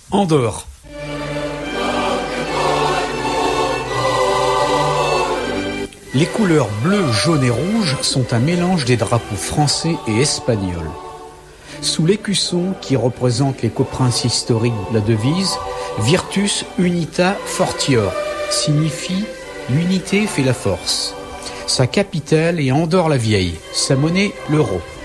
Andorre. Les couleurs bleu, jaune et rouge sont un mélange des drapeaux français et espagnols. Sous l'écusson qui représente les coprinces historiques, la devise « Virtus unita fortior » signifie « l'unité fait la force ». Sa capitale est Andorre-la-Vieille, sa monnaie l'euro.